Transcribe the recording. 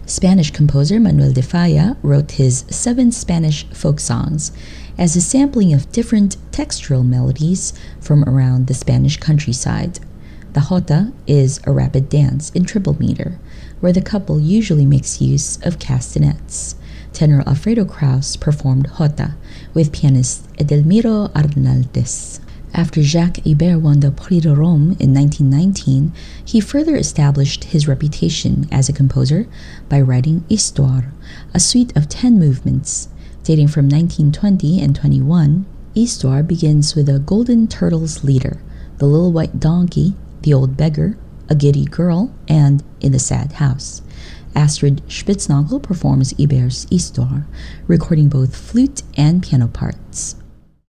Spanish composer Manuel de Falla wrote his 7 Spanish folk songs as a sampling of different textural melodies from around the Spanish countryside. The jota is a rapid dance in triple meter, where the couple usually makes use of castanets. Tenor Alfredo Kraus performed jota with pianist Edelmiro Arnaldes. After Jacques Ibert won the Prix de Rome in 1919, he further established his reputation as a composer by writing Histoire, a suite of 10 movements. Dating from 1920 and 21, Histoire begins with a golden turtle's leader, the little white donkey, the old beggar, a giddy girl, and in the sad house. Astrid Spitznagel performs Ibert's Histoire, recording both flute and piano parts.